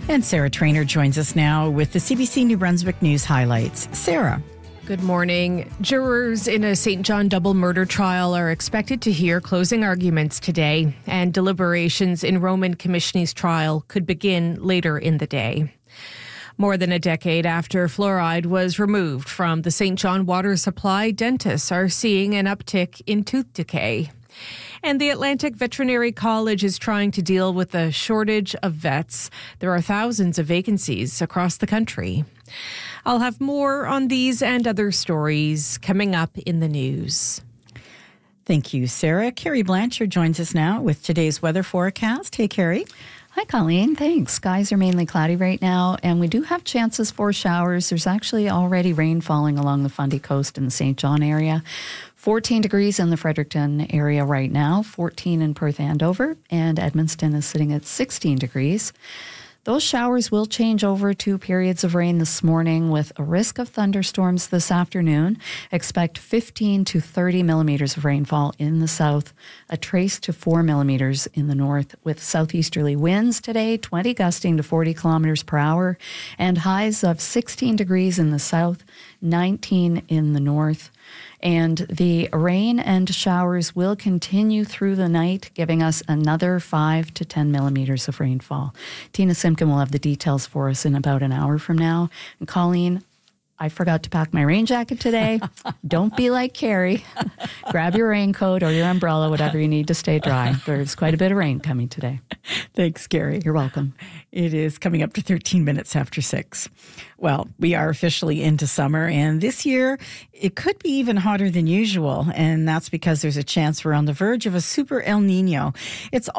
And Sarah Trainer joins us now with the CBC New Brunswick News highlights. Sarah. Good morning. Jurors in a St. John double murder trial are expected to hear closing arguments today, and deliberations in Roman Komishny's trial could begin later in the day. More than a decade after fluoride was removed from the St. John water supply, dentists are seeing an uptick in tooth decay. And the Atlantic Veterinary College is trying to deal with a shortage of vets. There are thousands of vacancies across the country. I'll have more on these and other stories coming up in the news. Thank you, Sarah. Carrie Blanchard joins us now with today's weather forecast. Hey, Carrie. Hi, Colleen. Thanks. Skies are mainly cloudy right now, and we do have chances for showers. There's actually already rain falling along the Fundy Coast in the St. John area. 14 degrees in the Fredericton area right now, 14 in Perth Andover, and Edmundston is sitting at 16 degrees. Those showers will change over to periods of rain this morning with a risk of thunderstorms this afternoon. Expect 15 to 30 millimeters of rainfall in the south, a trace to 4 millimeters in the north, with southeasterly winds today, 20 gusting to 40 kilometers per hour, and highs of 16 degrees in the south, 19 in the north. And the rain and showers will continue through the night, giving us another 5 to 10 millimeters of rainfall. Tina Simpkin will have the details for us in about an hour from now. And Colleen, I forgot to pack my rain jacket today. Don't be like Carrie. Grab your raincoat or your umbrella, whatever you need to stay dry. There's quite a bit of rain coming today. Thanks, Carrie. You're welcome. It is coming up to 13 minutes after 6. Well, we are officially into summer, and this year it could be even hotter than usual, and that's because there's a chance we're on the verge of a super El Nino. It's